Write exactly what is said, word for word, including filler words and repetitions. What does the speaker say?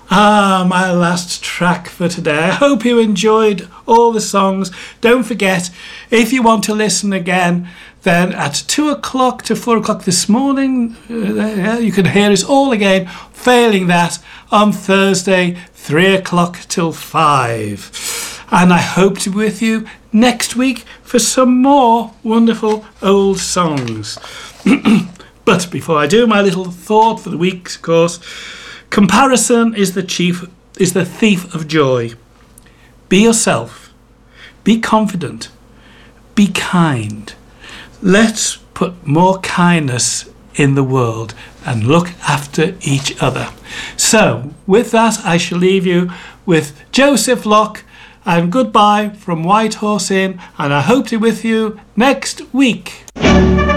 Ah, my last track for today. I hope you enjoyed all the songs. Don't forget, if you want to listen again, then at two o'clock to four o'clock this morning, uh, you can hear us all again. Failing that, on Thursday, three o'clock till five. And I hope to be with you next week for some more wonderful old songs. But before I do, my little thought for the week, of course, comparison is the chief is the thief of joy. Be yourself. Be confident. Be kind. Let's put more kindness in the world and look after each other. So, with that, I shall leave you with Joseph Locke and goodbye from White Horse Inn, and I hope to be with you next week.